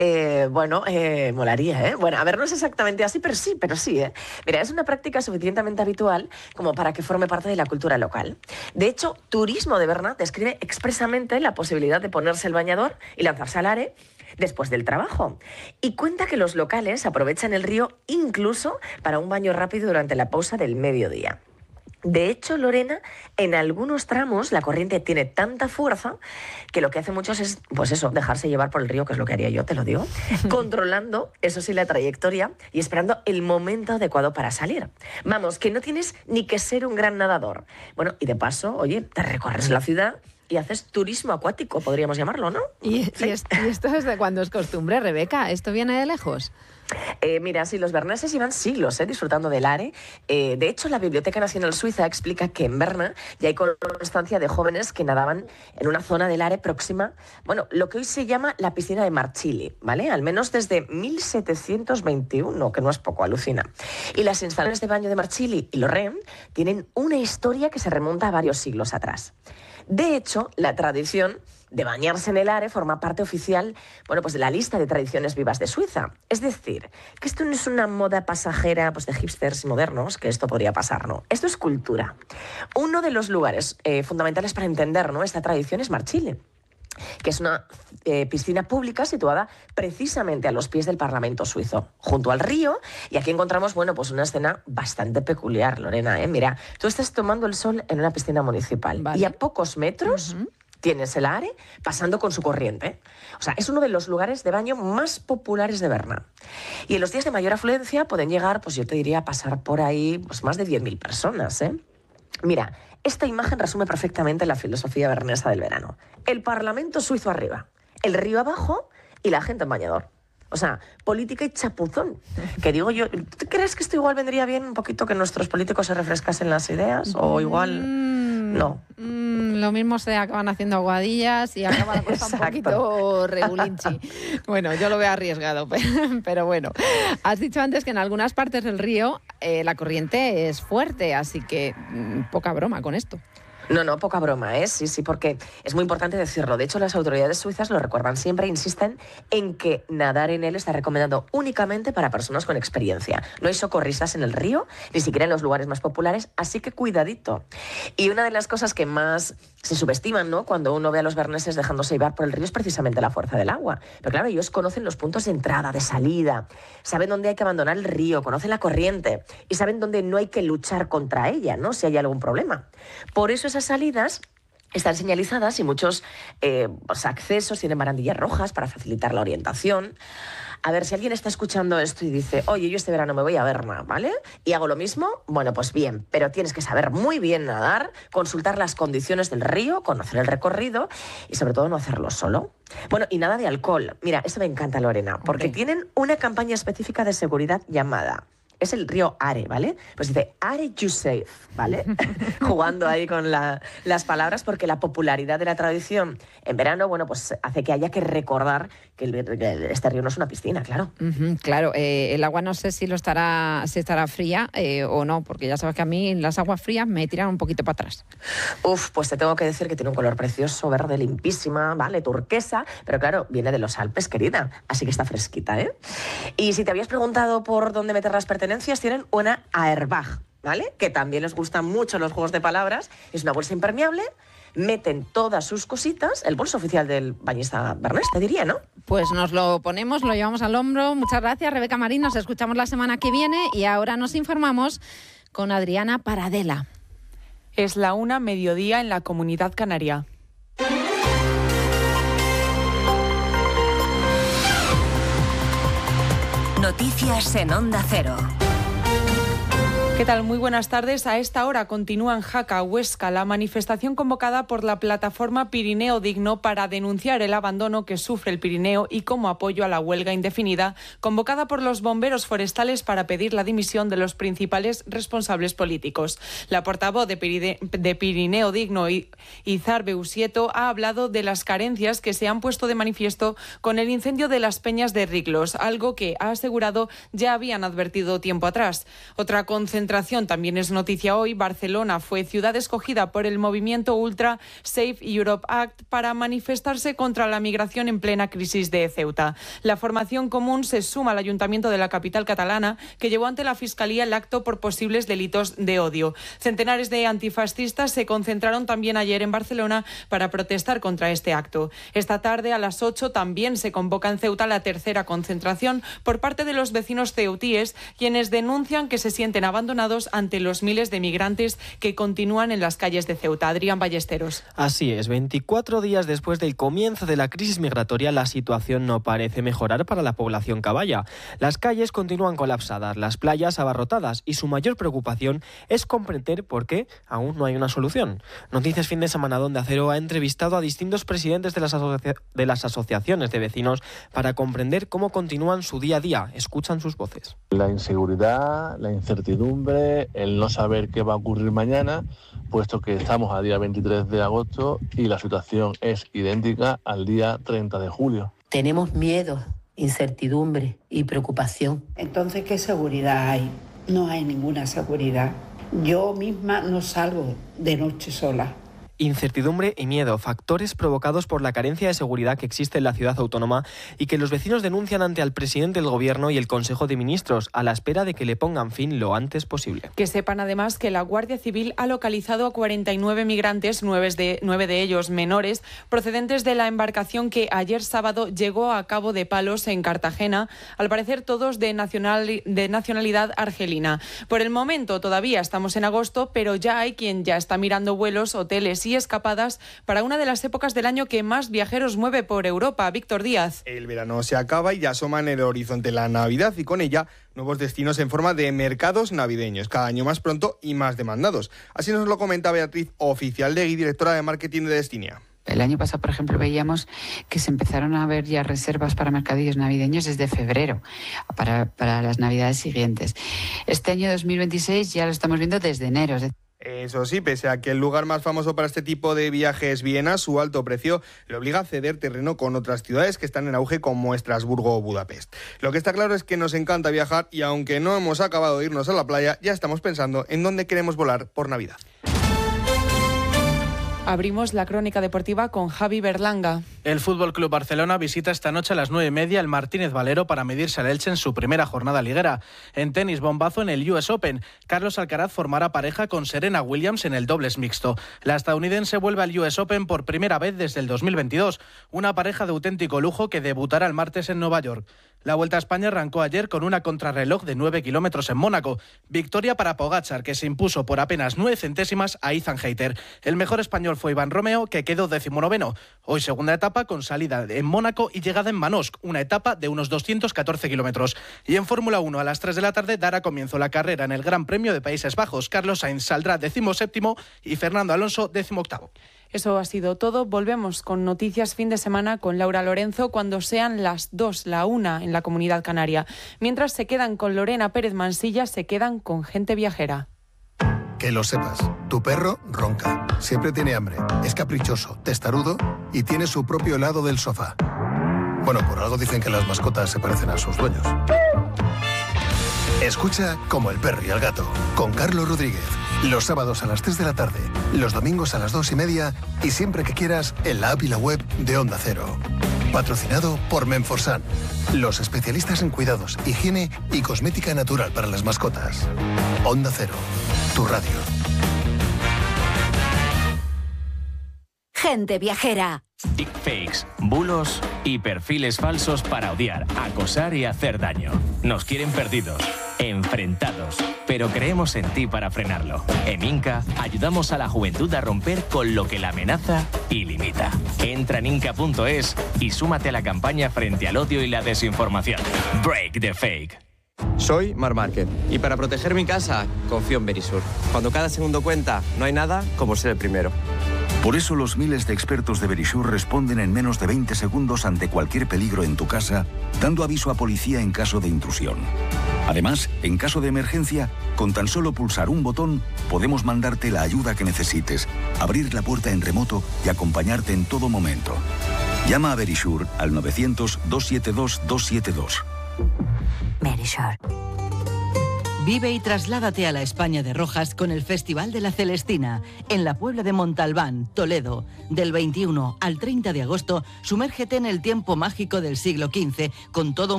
Molaría, ¿eh? Bueno, a ver, no es exactamente así, pero sí, ¿eh? Mira, es una práctica suficientemente habitual como para que forme parte de la cultura local. De hecho, Turismo de Berna describe expresamente la posibilidad de ponerse el bañador y lanzarse al are después del trabajo. Y cuenta que los locales aprovechan el río incluso para un baño rápido durante la pausa del mediodía. De hecho, Lorena, en algunos tramos la corriente tiene tanta fuerza que lo que hacen muchos es, pues eso, dejarse llevar por el río, que es lo que haría yo, te lo digo, controlando, eso sí, la trayectoria y esperando el momento adecuado para salir. Vamos, que no tienes ni que ser un gran nadador. Bueno, y de paso, oye, te recorres la ciudad y haces turismo acuático, podríamos llamarlo, ¿no? ¿Y ¿Sí? esto desde cuándo es costumbre, Rebeca? ¿Esto viene de lejos? Mira, sí, los berneses llevan siglos disfrutando del are. De hecho, la Biblioteca Nacional Suiza explica que en Berna ya hay constancia de jóvenes que nadaban en una zona del are próxima, bueno, lo que hoy se llama la piscina de Marchili, ¿vale? Al menos desde 1721, que no es poco, alucina. Y las instalaciones de baño de Marchili y Lorraine tienen una historia que se remonta a varios siglos atrás. De hecho, la tradición de bañarse en el are forma parte oficial, bueno, pues de la lista de tradiciones vivas de Suiza. Es decir, que esto no es una moda pasajera pues de hipsters y modernos, que esto podría pasar, ¿no? Esto es cultura. Uno de los lugares fundamentales para entender, ¿no?, esta tradición es Marchili, que es una piscina pública situada precisamente a los pies del Parlamento suizo, junto al río, y aquí encontramos, bueno, pues una escena bastante peculiar, Lorena, ¿eh? Mira, tú estás tomando el sol en una piscina municipal, vale, y a pocos metros tienes el are pasando con su corriente. O sea, es uno de los lugares de baño más populares de Berna. Y en los días de mayor afluencia pueden llegar, pues yo te diría, a pasar por ahí pues más de 10.000 personas, ¿eh? Mira, esta imagen resume perfectamente la filosofía bernesa del verano. El Parlamento suizo arriba, el río abajo y la gente en bañador. O sea, política y chapuzón. Que digo yo, ¿tú crees que esto igual vendría bien un poquito que nuestros políticos se refrescasen las ideas? O igual no. Lo mismo se acaban haciendo aguadillas y acaba la cosa un poquito regulinchi. Bueno, yo lo veo arriesgado, pero bueno. Has dicho antes que en algunas partes del río la corriente es fuerte, así que poca broma con esto. No, poca broma, ¿eh? Sí, porque es muy importante decirlo. De hecho, las autoridades suizas lo recuerdan siempre e insisten en que nadar en él está recomendado únicamente para personas con experiencia. No hay socorristas en el río, ni siquiera en los lugares más populares, así que cuidadito. Y una de las cosas que más se subestiman, ¿no?, cuando uno ve a los berneses dejándose llevar por el río es precisamente la fuerza del agua. Pero claro, ellos conocen los puntos de entrada, de salida, saben dónde hay que abandonar el río, conocen la corriente y saben dónde no hay que luchar contra ella, ¿no?, si hay algún problema. Por eso esas salidas están señalizadas y muchos accesos tienen barandillas rojas para facilitar la orientación. A ver, si alguien está escuchando esto y dice, oye, yo este verano me voy a Berna, ¿vale? Y hago lo mismo, bueno, pues bien, pero tienes que saber muy bien nadar, consultar las condiciones del río, conocer el recorrido y sobre todo no hacerlo solo. Bueno, y nada de alcohol. Mira, esto me encanta, Lorena, porque tienen una campaña específica de seguridad llamada... Es el río Are, ¿vale? Pues dice, Are you safe, ¿vale? Jugando ahí con las palabras, porque la popularidad de la tradición en verano, bueno, pues hace que haya que recordar que este río no es una piscina, claro. Claro, el agua no sé si estará fría o no, porque ya sabes que a mí las aguas frías me tiran un poquito para atrás. Pues te tengo que decir que tiene un color precioso, verde, limpísima, ¿vale? Turquesa, pero claro, viene de los Alpes, querida, así que está fresquita, ¿eh? Y si te habías preguntado por dónde meter las pertenencias, tienen una Airbag, ¿vale? Que también les gustan mucho los juegos de palabras. Es una bolsa impermeable, meten todas sus cositas, el bolso oficial del bañista bernés, te diría, ¿no? Pues nos lo ponemos, lo llevamos al hombro. Muchas gracias, Rebeca Marín. Nos escuchamos la semana que viene y ahora nos informamos con Adriana Paradela. Es la 1:00 mediodía en la Comunidad Canaria. Noticias en Onda Cero. ¿Qué tal? Muy buenas tardes. A esta hora continúa en Jaca, Huesca, la manifestación convocada por la plataforma Pirineo Digno para denunciar el abandono que sufre el Pirineo y como apoyo a la huelga indefinida convocada por los bomberos forestales para pedir la dimisión de los principales responsables políticos. La portavoz de Pirineo Digno, Izar Beusieto, ha hablado de las carencias que se han puesto de manifiesto con el incendio de las Peñas de Riglos, algo que, ha asegurado, ya habían advertido tiempo atrás. Otra concentración concentración también es noticia hoy. Barcelona fue ciudad escogida por el movimiento ultra Save Europe Act para manifestarse contra la migración en plena crisis de Ceuta. La formación común se suma al ayuntamiento de la capital catalana, que llevó ante la Fiscalía el acto por posibles delitos de odio. Centenares de antifascistas se concentraron también ayer en Barcelona para protestar contra este acto. Esta tarde a las 8 también se convoca en Ceuta la tercera concentración por parte de los vecinos ceutíes, quienes denuncian que se sienten abandonados ante los miles de migrantes que continúan en las calles de Ceuta. Adrián Ballesteros. Así es, 24 días después del comienzo de la crisis migratoria, la situación no parece mejorar para la población caballa. Las calles continúan colapsadas, las playas abarrotadas y su mayor preocupación es comprender por qué aún no hay una solución. Noticias Fin de Semana, donde Acero ha entrevistado a distintos presidentes de las asociaciones de vecinos para comprender cómo continúan su día a día. Escuchan sus voces. La inseguridad, la incertidumbre, el no saber qué va a ocurrir mañana, puesto que estamos a día 23 de agosto y la situación es idéntica al día 30 de julio. Tenemos miedo, incertidumbre y preocupación. Entonces, ¿qué seguridad hay? No hay ninguna seguridad. Yo misma no salgo de noche sola. Incertidumbre y miedo, factores provocados por la carencia de seguridad que existe en la ciudad autónoma y que los vecinos denuncian ante el presidente del Gobierno y el Consejo de Ministros, a la espera de que le pongan fin lo antes posible. Que sepan además que la Guardia Civil ha localizado a 49 migrantes, 9 de ellos menores, procedentes de la embarcación que ayer sábado llegó a Cabo de Palos, en Cartagena, al parecer todos de nacionalidad argelina. Por el momento todavía estamos en agosto, pero ya hay quien ya está mirando vuelos, hoteles y escapadas para una de las épocas del año que más viajeros mueve por Europa. Víctor Díaz. El verano se acaba y ya asoma en el horizonte la Navidad y con ella nuevos destinos en forma de mercados navideños, cada año más pronto y más demandados. Así nos lo comenta Beatriz Oficialdegui, directora de marketing de Destinia. El año pasado, por ejemplo, veíamos que se empezaron a ver ya reservas para mercadillos navideños desde febrero, para las navidades siguientes. Este año 2026 ya lo estamos viendo desde enero. Eso sí, pese a que el lugar más famoso para este tipo de viaje es Viena, su alto precio le obliga a ceder terreno con otras ciudades que están en auge como Estrasburgo o Budapest. Lo que está claro es que nos encanta viajar y aunque no hemos acabado de irnos a la playa, ya estamos pensando en dónde queremos volar por Navidad. Abrimos la crónica deportiva con Javi Berlanga. El Fútbol Club Barcelona visita esta noche a las 9:30 el Martínez Valero para medirse al Elche en su primera jornada liguera. En tenis, bombazo en el US Open. Carlos Alcaraz formará pareja con Serena Williams en el dobles mixto. La estadounidense vuelve al US Open por primera vez desde el 2022. Una pareja de auténtico lujo que debutará el martes en Nueva York. La Vuelta a España arrancó ayer con una contrarreloj de 9 kilómetros en Mónaco. Victoria para Pogačar, que se impuso por apenas 9 centésimas a Ethan Hayter. El mejor español fue Iván Romeo, que quedó 19º. Hoy segunda etapa con salida en Mónaco y llegada en Manosque, una etapa de unos 214 kilómetros. Y en Fórmula 1 a las 3 de la tarde dará comienzo la carrera en el Gran Premio de Países Bajos. Carlos Sainz saldrá 17º y Fernando Alonso 18º. Eso ha sido todo. Volvemos con Noticias Fin de Semana con Laura Lorenzo cuando sean las 2, la 1 en la Comunidad Canaria. Mientras se quedan con Lorena Pérez Mansilla, se quedan con Gente Viajera. Que lo sepas, tu perro ronca, siempre tiene hambre, es caprichoso, testarudo y tiene su propio helado del sofá. Bueno, por algo dicen que las mascotas se parecen a sus dueños. Escucha Como el perro y el gato, con Carlos Rodríguez. Los sábados a las 3 de la tarde, los domingos a las 2:30 y siempre que quieras en la app y la web de Onda Cero. Patrocinado por Menforsan, los especialistas en cuidados, higiene y cosmética natural para las mascotas. Onda Cero, tu radio. Gente Viajera. Deepfakes, bulos y perfiles falsos para odiar, acosar y hacer daño. Nos quieren perdidos, enfrentados, pero creemos en ti para frenarlo. En Inca ayudamos a la juventud a romper con lo que la amenaza y limita. Entra en inca.es y súmate a la campaña frente al odio y la desinformación. Break the fake. Soy Mar Márquez y para proteger mi casa confío en Verisur. Cuando cada segundo cuenta, no hay nada como ser el primero. Por eso los miles de expertos de Verisur responden en menos de 20 segundos ante cualquier peligro en tu casa, dando aviso a policía en caso de intrusión. Además, en caso de emergencia, con tan solo pulsar un botón, podemos mandarte la ayuda que necesites, abrir la puerta en remoto y acompañarte en todo momento. Llama a Verisur al 900-272-272. Verisur. Vive y trasládate a la España de Rojas con el Festival de la Celestina, en la Puebla de Montalbán, Toledo. Del 21 al 30 de agosto, sumérgete en el tiempo mágico del siglo XV con todo